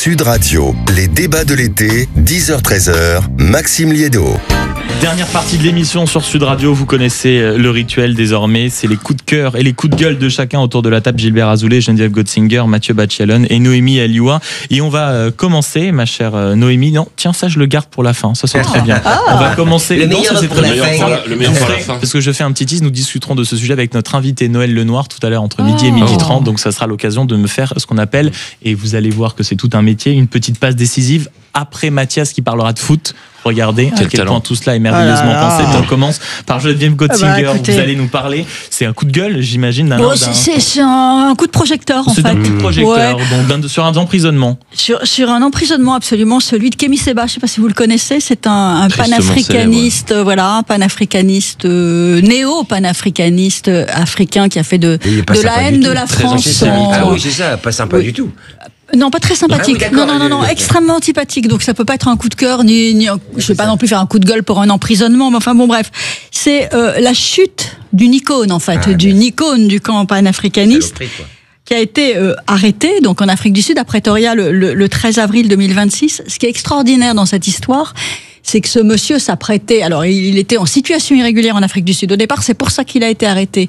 Sud Radio, les débats de l'été, 10h-13h, Maxime Liédo. Dernière partie de l'émission sur Sud Radio, vous connaissez le rituel désormais, c'est les coups de cœur et les coups de gueule de chacun autour de la table. Gilbert Azoulay, Geneviève Gotzinger, Mathieu Bachelon et Noémie Alioua. Et on va commencer, ma chère Noémie. Non, tiens, ça je le garde pour la fin, ça sera très bien. On va commencer. Le meilleur pour la fin. Le meilleur pour la fin. Parce que je fais un petit tease, nous discuterons de ce sujet avec notre invité Noël Lenoir tout à l'heure entre midi et midi 30. Donc ça sera l'occasion de me faire ce qu'on appelle, et vous allez voir que c'est tout un métier, une petite passe décisive après Mathias qui parlera de foot. Regardez à quel point tout cela est merveilleusement pensé. On commence par Geneviève Gotzinger. Vous allez nous parler. C'est un coup de gueule, j'imagine. C'est un coup de projecteur, en fait. C'est un coup de projecteur, donc sur un emprisonnement. Sur un emprisonnement, absolument. Celui de Kémy Séba, je ne sais pas si vous le connaissez. C'est un panafricaniste, célèbre, voilà, un panafricaniste, néo-panafricaniste africain qui a fait de la haine de la France. Ah oui, c'est ça, pas sympa du tout. Non, pas très sympathique. Non, extrêmement antipathique. Donc ça peut pas être un coup de cœur, ni je vais pas non plus faire un coup de gueule pour un emprisonnement. Mais enfin bon, bref, c'est la chute d'une icône en fait, d'une icône du camp panafricaniste qui a été arrêté donc en Afrique du Sud à Pretoria le 13 avril 2026. Ce qui est extraordinaire dans cette histoire, c'est que ce monsieur s'apprêtait. Alors, il était en situation irrégulière en Afrique du Sud. Au départ, c'est pour ça qu'il a été arrêté.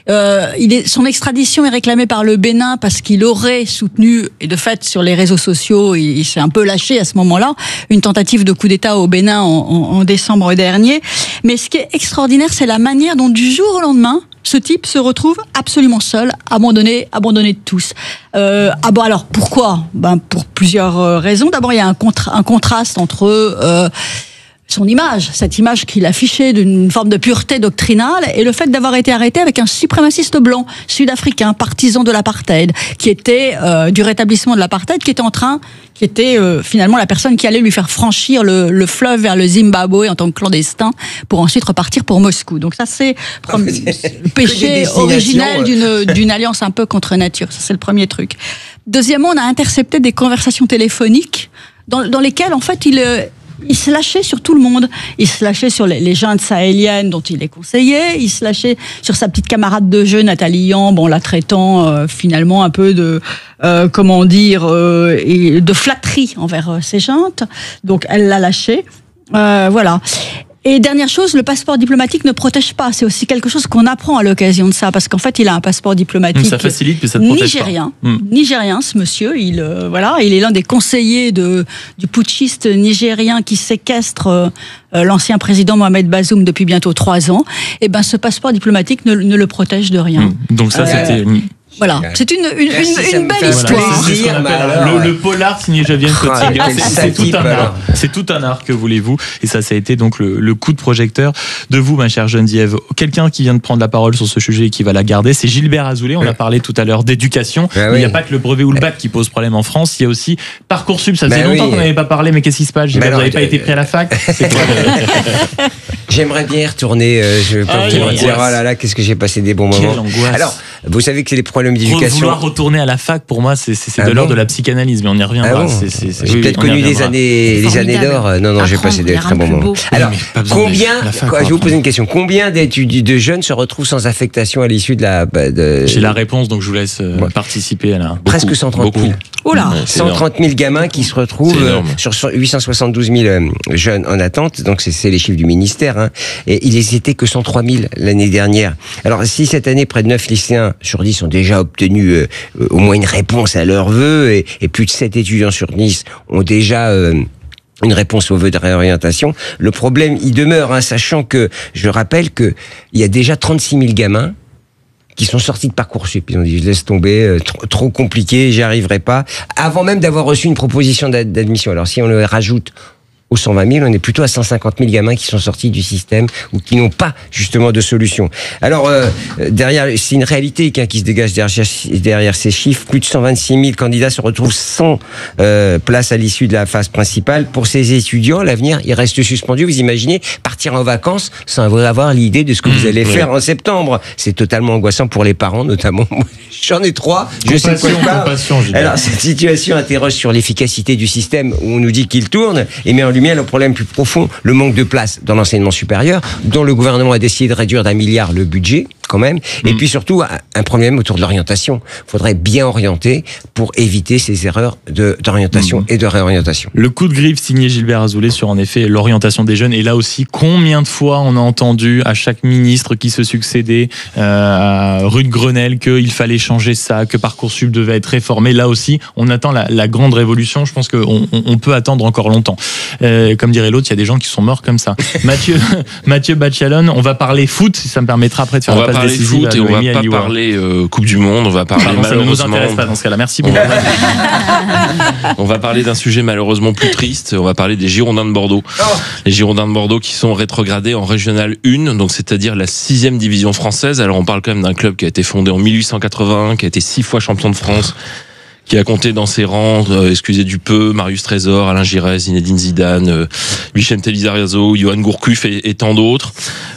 Son extradition est réclamée par le Bénin parce qu'il aurait soutenu, et de fait, sur les réseaux sociaux, il s'est un peu lâché à ce moment-là, une tentative de coup d'État au Bénin en décembre dernier. Mais ce qui est extraordinaire, c'est la manière dont, du jour au lendemain, ce type se retrouve absolument seul, abandonné de tous. Alors pourquoi ? Pour plusieurs raisons. D'abord, il y a un contraste entre son image, cette image qu'il affichait d'une forme de pureté doctrinale, et le fait d'avoir été arrêté avec un suprémaciste blanc sud-africain, partisan de l'apartheid, qui était du rétablissement de l'apartheid, qui était finalement la personne qui allait lui faire franchir le fleuve vers le Zimbabwe en tant que clandestin pour ensuite repartir pour Moscou. Donc ça, c'est le péché originel d'une alliance un peu contre nature. Ça, c'est le premier truc. Deuxièmement, on a intercepté des conversations téléphoniques dans lesquelles, en fait, il se lâchait sur tout le monde. Il se lâchait sur les juntes sahéliennes dont il est conseiller. Il se lâchait sur sa petite camarade de jeu, Nathalie Yamb, la traitant finalement un peu de de flatterie envers ses juntes. Donc elle l'a lâché. Voilà. Et dernière chose, le passeport diplomatique ne protège pas. C'est aussi quelque chose qu'on apprend à l'occasion de ça, parce qu'en fait, il a un passeport diplomatique. Ça facilite, mais ça ne protège pas. Nigérien, ce monsieur. Il est l'un des conseillers du putschiste nigérien qui séquestre l'ancien président Mohamed Bazoum depuis bientôt 3 ans. Et ce passeport diplomatique ne le protège de rien. Donc ça, c'était... Voilà, c'est une belle histoire. C'est ce qu'on appelle le polar signé Geneviève Gotzinger. C'est tout un art, que voulez-vous. Et ça a été donc le coup de projecteur de vous, ma chère Geneviève. Quelqu'un qui vient de prendre la parole sur ce sujet et qui va la garder, c'est Gilbert Azoulay. On a parlé tout à l'heure d'éducation. Il n'y a pas que le brevet ou le bac qui pose problème en France. Il y a aussi Parcoursup. Ça faisait longtemps qu'on n'avait pas parlé, mais qu'est-ce qui se passe, Gilbert? Vous n'avez pas été pris à la fac? J'aimerais bien y retourner. Je vais pas vous dire, oh là là, qu'est-ce que j'ai passé des bons moments. Quelle angoisse. Alors, vous savez que c'est les problèmes d'éducation. Vouloir retourner à la fac, pour moi, c'est de l'ordre de la psychanalyse, mais on y reviendra. J'ai peut-être connu les années d'or. Non, j'ai passé des très bons moments. Alors, je vais vous poser une question. Combien de jeunes se retrouvent sans affectation à l'issue de la... J'ai la réponse, donc je vous laisse participer à la... Presque 130 000. Oula, 130 000 gamins qui se retrouvent sur 872 000 jeunes en attente. Donc, c'est les chiffres du ministère. Et ils n'étaient que 103 000 l'année dernière. Alors, si cette année, près de 9 lycéens sur 10 ont déjà obtenu au moins une réponse à leurs vœux, et plus de 7 étudiants sur 10 ont déjà une réponse aux vœux de réorientation, le problème, il demeure, sachant que, je rappelle que il y a déjà 36 000 gamins qui sont sortis de Parcoursup. Ils ont dit, je laisse tomber, trop compliqué, j'y arriverai pas, avant même d'avoir reçu une proposition d'admission. Alors, si on le rajoute aux 120 000, on est plutôt à 150 000 gamins qui sont sortis du système ou qui n'ont pas justement de solution. Alors derrière, c'est une réalité qui se dégage derrière ces chiffres. Plus de 126 000 candidats se retrouvent sans place à l'issue de la phase principale. Pour ces étudiants, l'avenir, il reste suspendu. Vous imaginez partir en vacances sans avoir l'idée de ce que vous allez faire en septembre. C'est totalement angoissant pour les parents, notamment. J'en ai 3. Je sais pas. Alors cette situation interroge sur l'efficacité du système où on nous dit qu'il tourne et met en lumière le problème plus profond, le manque de place dans l'enseignement supérieur, dont le gouvernement a décidé de réduire d'1 milliard le budget. quand même. Et puis surtout, un problème autour de l'orientation. Il faudrait bien orienter pour éviter ces erreurs d'orientation et de réorientation. Le coup de griffe signé Gilbert Azoulay sur, en effet, l'orientation des jeunes. Et là aussi, combien de fois on a entendu à chaque ministre qui se succédait rue de Grenelle qu'il fallait changer ça, que Parcoursup devait être réformé. Là aussi, on attend la grande révolution. Je pense qu'on peut attendre encore longtemps. Comme dirait l'autre, il y a des gens qui sont morts comme ça. Mathieu Bachalon, on va parler foot, si ça me permettra après de faire la passe décisive. Foot et on va pas parler Coupe du Monde, on va parler malheureusement. Ça ne nous intéresse pas dans ce cas-là. Merci beaucoup. On va parler d'un sujet malheureusement plus triste. On va parler des Girondins de Bordeaux. Les Girondins de Bordeaux qui sont rétrogradés en Régionale 1, donc c'est-à-dire la 6e division française. Alors on parle quand même d'un club qui a été fondé en 1881, qui a été 6 fois champion de France, qui a compté dans ses rangs, excusez du peu, Marius Trésor, Alain Giresse, Zinedine Zidane, Vicente Lizarazo, Johan Gourcuff et tant d'autres.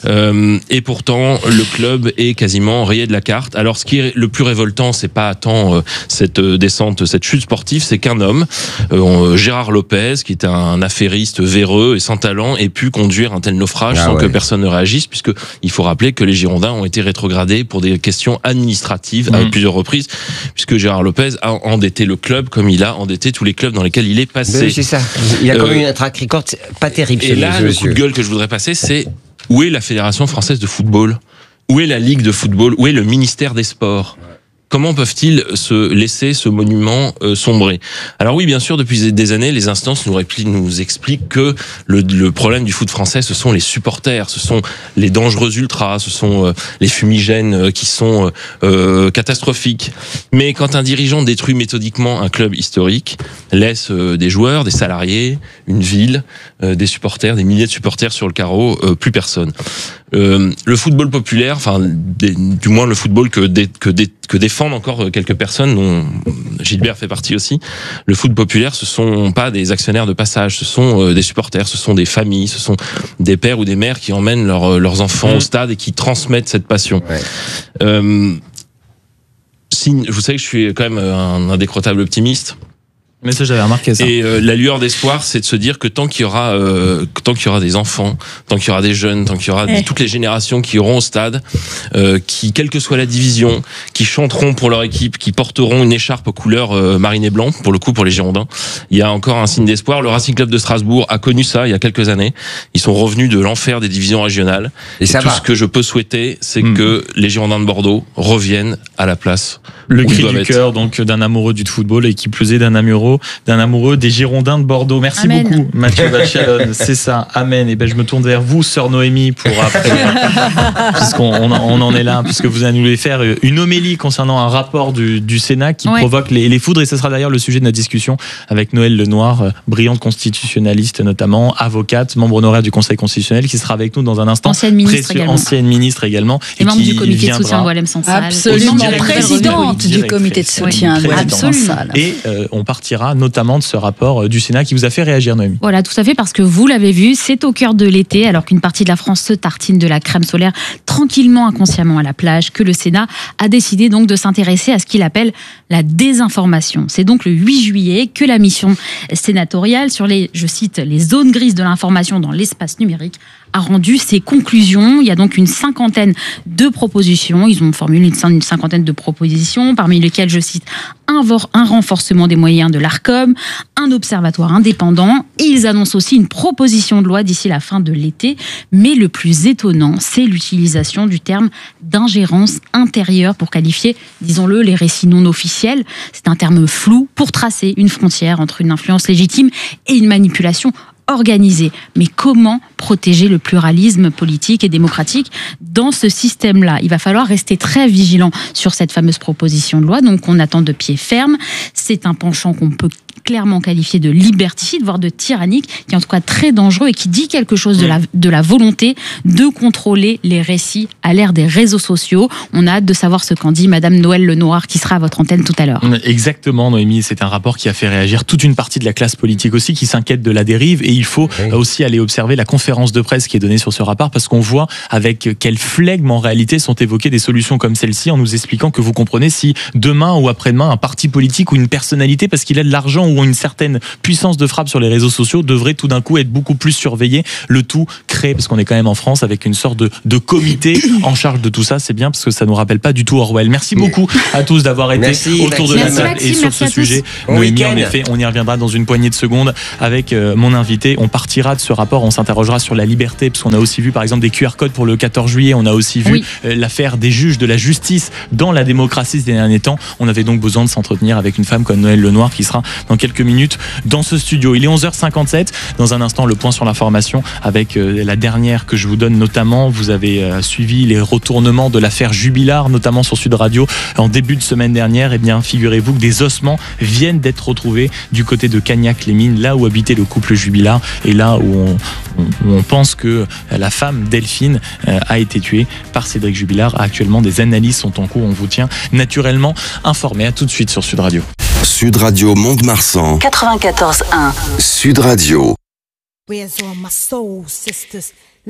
Et pourtant, le club est quasiment rayé de la carte. Alors, ce qui est le plus révoltant, c'est pas tant cette descente, cette chute sportive, c'est qu'un homme, Gérard Lopez, qui est un affairiste véreux et sans talent, ait pu conduire un tel naufrage sans que personne ne réagisse, puisque il faut rappeler que les Girondins ont été rétrogradés pour des questions administratives à plusieurs reprises, puisque Gérard Lopez a endetté le club comme il a endetté tous les clubs dans lesquels il est passé. C'est ça. Il a quand même un track record pas terrible. Et là, le coup de gueule que je voudrais passer, c'est où est la Fédération française de football ? Où est la Ligue de football ? Où est le ministère des Sports ? Comment peuvent-ils se laisser ce monument sombrer ? Alors oui, bien sûr, depuis des années, les instances nous expliquent que le problème du foot français, ce sont les supporters, ce sont les dangereux ultras, ce sont les fumigènes qui sont catastrophiques. Mais quand un dirigeant détruit méthodiquement un club historique, laisse des joueurs, des salariés, une ville, des supporters, des milliers de supporters sur le carreau, plus personne. Le football populaire, enfin du moins le football que défendent encore quelques personnes, dont Gilbert fait partie aussi. Le foot populaire, ce sont pas des actionnaires de passage, ce sont des supporters, ce sont des familles, ce sont des pères ou des mères qui emmènent leurs enfants au stade et qui transmettent cette passion. Vous savez que je suis quand même un indécrottable optimiste. Mais ça, j'avais remarqué ça. Et la lueur d'espoir, c'est de se dire que tant qu'il y aura des enfants, tant qu'il y aura des jeunes, tant qu'il y aura toutes les générations qui iront au stade, qui, quelle que soit la division, qui chanteront pour leur équipe, qui porteront une écharpe aux couleurs marine et blanc, pour le coup, pour les Girondins, il y a encore un signe d'espoir. Le Racing Club de Strasbourg a connu ça il y a quelques années. Ils sont revenus de l'enfer des divisions régionales. Et tout ce que je peux souhaiter, c'est que les Girondins de Bordeaux reviennent à la place. Le cri du cœur, donc, d'un amoureux du football et qui plus est d'un amoureux des Girondins de Bordeaux. Merci beaucoup, Mathieu Bachalon. C'est ça, amen. Et ben, je me tourne vers vous, sœur Noémie, pour après, puisqu'on en est là, puisque vous allez nous faire une homélie concernant un rapport du Sénat qui provoque les foudres. Et ce sera d'ailleurs le sujet de notre discussion avec Noëlle Lenoir, brillante constitutionnaliste notamment, avocate, membre honoraire du Conseil constitutionnel, qui sera avec nous dans un instant. Ancienne ministre également. Et membre du comité de soutien de Oualem Sansal. Absolument, présidente du comité de soutien de Oualem Sansal. Et on partira notamment de ce rapport du Sénat qui vous a fait réagir, Noémie. Voilà, tout à fait, parce que vous l'avez vu, c'est au cœur de l'été, alors qu'une partie de la France se tartine de la crème solaire tranquillement, inconsciemment à la plage, que le Sénat a décidé donc de s'intéresser à ce qu'il appelle la désinformation. C'est donc le 8 juillet que la mission sénatoriale sur je cite, les zones grises de l'information dans l'espace numérique a rendu ses conclusions. Il y a donc une cinquantaine de propositions. Ils ont formulé une cinquantaine de propositions, parmi lesquelles, je cite, un renforcement des moyens de l'Arcom, un observatoire indépendant. Et ils annoncent aussi une proposition de loi d'ici la fin de l'été. Mais le plus étonnant, c'est l'utilisation du terme d'ingérence intérieure pour qualifier, disons-le, les récits non officiels. C'est un terme flou pour tracer une frontière entre une influence légitime et une manipulation organisée. Mais comment protéger le pluralisme politique et démocratique dans ce système-là ? Il va falloir rester très vigilant sur cette fameuse proposition de loi, donc on attend de pied ferme. C'est un penchant qu'on peut clairement qualifié de liberticide, voire de tyrannique, qui est en tout cas très dangereux et qui dit quelque chose de la volonté de contrôler les récits à l'ère des réseaux sociaux. On a hâte de savoir ce qu'en dit Madame Noëlle Lenoir, qui sera à votre antenne tout à l'heure. Exactement, Noémie, c'est un rapport qui a fait réagir toute une partie de la classe politique aussi, qui s'inquiète de la dérive, et il faut aussi aller observer la conférence de presse qui est donnée sur ce rapport, parce qu'on voit avec quel flegme en réalité sont évoquées des solutions comme celle-ci, en nous expliquant que vous comprenez si demain ou après-demain un parti politique ou une personnalité, parce qu'il a de l'argent ou ont une certaine puissance de frappe sur les réseaux sociaux devraient tout d'un coup être beaucoup plus surveillés. Le tout créé, parce qu'on est quand même en France, avec une sorte de comité en charge de tout ça. C'est bien parce que ça nous rappelle pas du tout Orwell. Merci beaucoup à tous d'avoir été autour de la table et sur ce sujet. Noémie, en effet, on y reviendra dans une poignée de secondes avec mon invité. On partira de ce rapport, on s'interrogera sur la liberté, parce qu'on a aussi vu par exemple des QR codes pour le 14 juillet. On a aussi vu l'affaire des juges de la justice dans la démocratie ces derniers temps. On avait donc besoin de s'entretenir avec une femme comme Noëlle Lenoir qui sera dans quelques minutes dans ce studio. Il est 11h57. Dans un instant, le point sur l'information avec la dernière que je vous donne notamment. Vous avez suivi les retournements de l'affaire Jubilard, notamment sur Sud Radio en début de semaine dernière. Eh bien, figurez-vous que des ossements viennent d'être retrouvés du côté de Cagnac-les-Mines, là où habitait le couple Jubilard et là où on pense que la femme Delphine a été tuée par Cédric Jubilard. Actuellement, des analyses sont en cours. On vous tient naturellement informé. À tout de suite sur Sud Radio. Sud Radio Mont-de-Marsan 94.1. Sud Radio. Where's all my soul sisters?